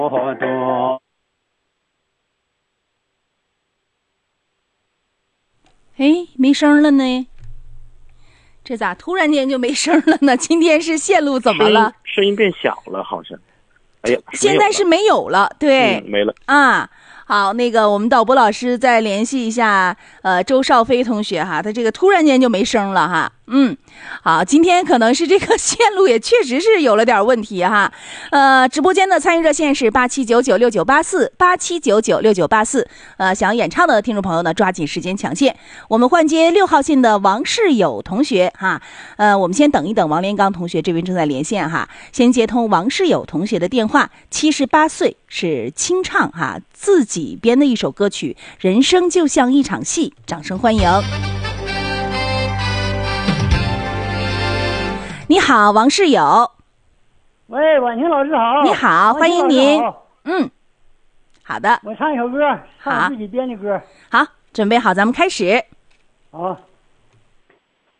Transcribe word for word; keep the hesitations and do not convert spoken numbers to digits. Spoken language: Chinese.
多。 哎，没声了呢，这咋突然间就没声了呢？今天是线路怎么了？ 声音, 声音变小了，好像。哎呀， 现在是没有了，对， 嗯、没了啊。好，那个我们导播老师再联系一下，呃，周少飞同学哈，他这个突然间就没声了哈，嗯，好，今天可能是这个线路也确实是有了点问题哈，呃，直播间的参与热线是八七九九六九八四八七九九六九八四，呃，想要演唱的听众朋友呢，抓紧时间抢线。我们换接六号线的王世友同学哈，呃，我们先等一等王连刚同学这边正在连线哈，先接通王世友同学的电话，七十八岁，是清唱哈，自己编的一首歌曲《人生就像一场戏》，掌声欢迎。你好，王世友。 喂，婉晴老师好。 你好，欢迎您。嗯，好的。 我唱一首歌，唱自己编的歌。 好，准备好，咱们开始。 好。